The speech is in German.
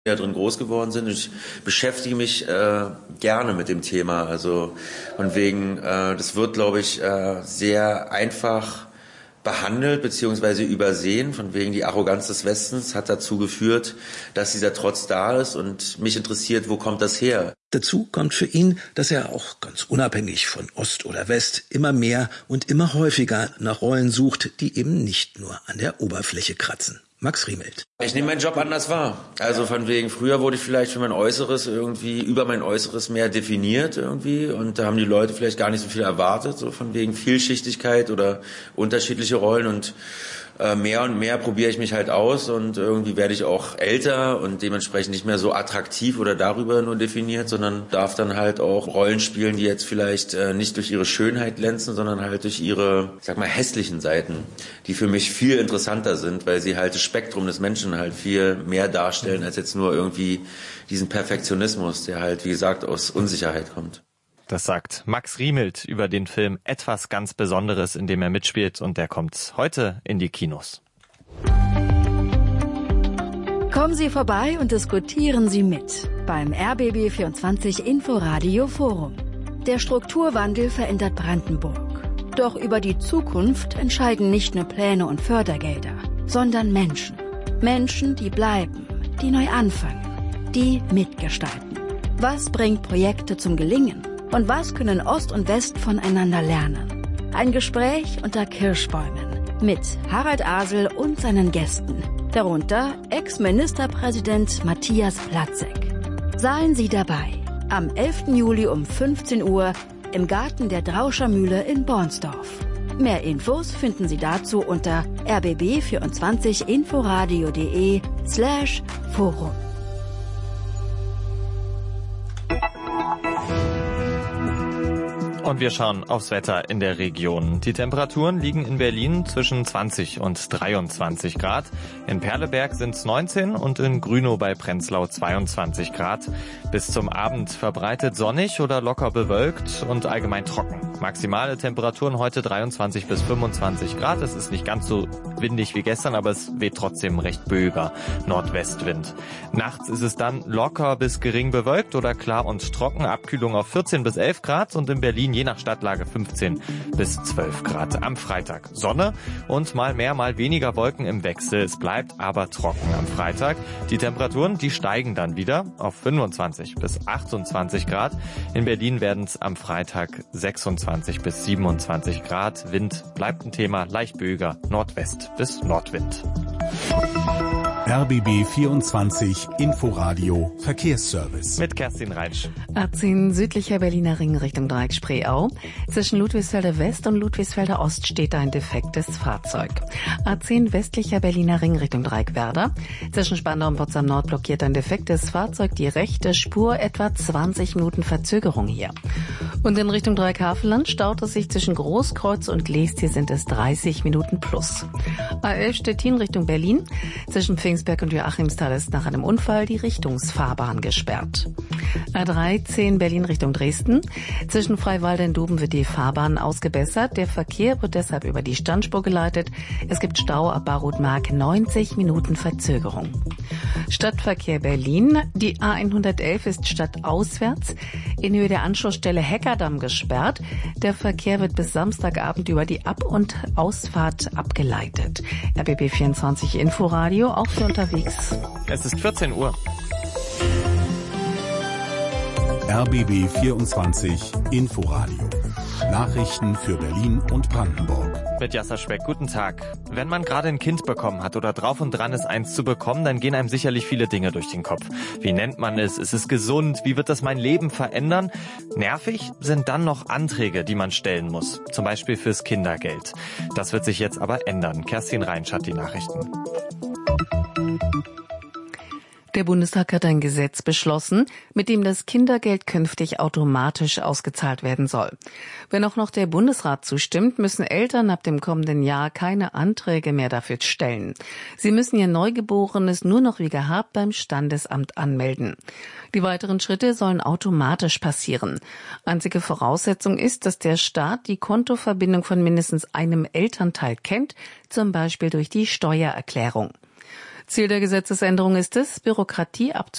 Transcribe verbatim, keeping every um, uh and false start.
da drin groß geworden sind. Ich beschäftige mich äh, gerne mit dem Thema. Also von wegen, äh, das wird, glaube ich, äh, sehr einfach behandelt bzw. übersehen. Von wegen die Arroganz des Westens hat dazu geführt, dass dieser Trotz da ist. Und mich interessiert, wo kommt das her? Dazu kommt für ihn, dass er auch ganz unabhängig von Ost oder West immer mehr und immer häufiger nach Rollen sucht, die eben nicht nur an der Oberfläche kratzen. Max Riemelt. Ich nehme meinen Job anders wahr. Also von wegen, früher wurde ich vielleicht für mein Äußeres irgendwie, über mein Äußeres mehr definiert irgendwie und da haben die Leute vielleicht gar nicht so viel erwartet, so von wegen Vielschichtigkeit oder unterschiedliche Rollen und äh, mehr und mehr probiere ich mich halt aus und irgendwie werde ich auch älter und dementsprechend nicht mehr so attraktiv oder darüber nur definiert, sondern darf dann halt auch Rollen spielen, die jetzt vielleicht äh, nicht durch ihre Schönheit glänzen, sondern halt durch ihre, ich sag mal, hässlichen Seiten, die für mich viel interessanter sind, weil sie halt das Spektrum des Menschen halt viel mehr darstellen als jetzt nur irgendwie diesen Perfektionismus, der halt, wie gesagt, aus Unsicherheit kommt. Das sagt Max Riemelt über den Film Etwas ganz Besonderes, in dem er mitspielt, und der kommt heute in die Kinos. Kommen Sie vorbei und diskutieren Sie mit beim R B B vierundzwanzig Inforadio Forum. Der Strukturwandel verändert Brandenburg. Doch über die Zukunft entscheiden nicht nur Pläne und Fördergelder, sondern Menschen. Menschen, die bleiben, die neu anfangen, die mitgestalten. Was bringt Projekte zum Gelingen? Und was können Ost und West voneinander lernen? Ein Gespräch unter Kirschbäumen mit Harald Asel und seinen Gästen. Darunter Ex-Ministerpräsident Matthias Platzek. Seien Sie dabei am elften Juli um fünfzehn Uhr im Garten der Drauscher Mühle in Bornsdorf. Mehr Infos finden Sie dazu unter r b b vierundzwanzig inforadio punkt de slash forum. Und wir schauen aufs Wetter in der Region. Die Temperaturen liegen in Berlin zwischen zwanzig und dreiundzwanzig Grad. In Perleberg sind es neunzehn und in Grünow bei Prenzlau zweiundzwanzig Grad. Bis zum Abend verbreitet sonnig oder locker bewölkt und allgemein trocken. Maximale Temperaturen heute dreiundzwanzig bis fünfundzwanzig Grad. Es ist nicht ganz so windig wie gestern, aber es weht trotzdem recht böiger Nordwestwind. Nachts ist es dann locker bis gering bewölkt oder klar und trocken. Abkühlung auf vierzehn bis elf Grad und in Berlin je nach Stadtlage fünfzehn bis zwölf Grad. Am Freitag Sonne und mal mehr, mal weniger Wolken im Wechsel. Es bleibt aber trocken am Freitag. Die Temperaturen, die steigen dann wieder auf fünfundzwanzig bis achtundzwanzig Grad. In Berlin werden es am Freitag sechsundzwanzig bis siebenundzwanzig Grad. Wind bleibt ein Thema, leicht böiger, Nordwest bis Nordwind. R B B vierundzwanzig Inforadio Verkehrsservice. Mit Kerstin Reinsch. A zehn südlicher Berliner Ring Richtung Dreieck Spreeau. Zwischen Ludwigsfelder West und Ludwigsfelder Ost steht ein defektes Fahrzeug. A zehn westlicher Berliner Ring Richtung Dreieck Werder. Zwischen Spandau und Potsdam Nord blockiert ein defektes Fahrzeug die rechte Spur, etwa zwanzig Minuten Verzögerung hier. Und in Richtung Dreieck Havelland staut es sich zwischen Großkreuz und Leest, hier sind es dreißig Minuten plus. A elf Stettin Richtung Berlin. Zwischen Pfingstberg und Joachimsthal ist nach einem Unfall die Richtungsfahrbahn gesperrt. A dreizehn Berlin Richtung Dresden. Zwischen Freiwalde und Duben wird die Fahrbahn ausgebessert. Der Verkehr wird deshalb über die Standspur geleitet. Es gibt Stau ab Barutmark, neunzig Minuten Verzögerung. Stadtverkehr Berlin. Die A hundertelf ist stadtauswärts in Höhe der Anschlussstelle Heckerdamm gesperrt. Der Verkehr wird bis Samstagabend über die Ab- und Ausfahrt abgeleitet. R B B vierundzwanzig Inforadio, auch für unterwegs. Es ist vierzehn Uhr. R B B vierundzwanzig Inforadio. Nachrichten für Berlin und Brandenburg. Mit Jasser Speck, guten Tag. Wenn man gerade ein Kind bekommen hat oder drauf und dran ist, eins zu bekommen, dann gehen einem sicherlich viele Dinge durch den Kopf. Wie nennt man es? Ist es gesund? Wie wird das mein Leben verändern? Nervig sind dann noch Anträge, die man stellen muss. Zum Beispiel fürs Kindergeld. Das wird sich jetzt aber ändern. Kerstin Reinsch hat die Nachrichten. Der Bundestag hat ein Gesetz beschlossen, mit dem das Kindergeld künftig automatisch ausgezahlt werden soll. Wenn auch noch der Bundesrat zustimmt, müssen Eltern ab dem kommenden Jahr keine Anträge mehr dafür stellen. Sie müssen ihr Neugeborenes nur noch wie gehabt beim Standesamt anmelden. Die weiteren Schritte sollen automatisch passieren. Einzige Voraussetzung ist, dass der Staat die Kontoverbindung von mindestens einem Elternteil kennt, zum Beispiel durch die Steuererklärung. Ziel der Gesetzesänderung ist es, Bürokratie abzubauen